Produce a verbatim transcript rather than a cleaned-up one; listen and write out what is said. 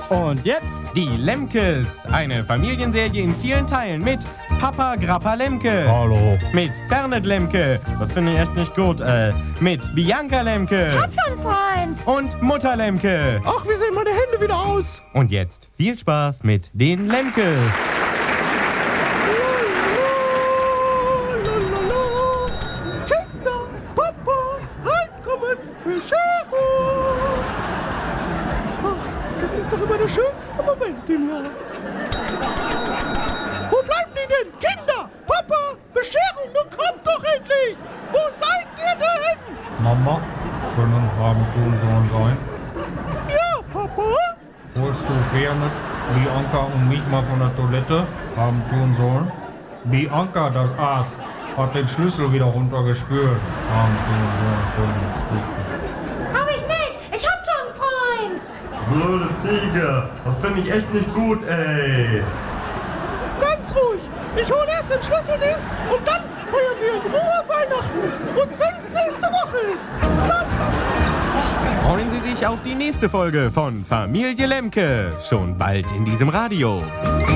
Und jetzt die Lemkes. Eine Familienserie in vielen Teilen mit Papa Grappa Lemke. Hallo. Mit Fernet Lemke. Das finde ich echt nicht gut. Äh, mit Bianca Lemke. Hab schon Freund. Und Mutter Lemke. Ach, wie sehen meine Hände wieder aus? Und jetzt viel Spaß mit den Lemkes. Kinder, Papa, reinkommen, Bescherung. Ach, das ist doch immer der schönste Moment im Jahr. Wo bleiben die denn? Kinder, Papa, Bescherung, nun kommt doch endlich. Wo seid ihr denn? Mama, können Abendtun sein? Ja, Papa. Holst du Fernet, Bianca und mich mal von der Toilette haben tun sollen? Bianca, das Aas, hat den Schlüssel wieder runtergespült. Haben tun sollen. Hab ich nicht. Ich hab schon Freund. Blöde Ziege. Das finde ich echt nicht gut, ey. Ganz ruhig. Ich hole erst den Schlüsseldienst und dann feiern wir in Ruhe Weihnachten. Und wenn's nächste Woche ist, dann... Freuen Sie sich auf die nächste Folge von Familie Lemke. Schon bald in diesem Radio.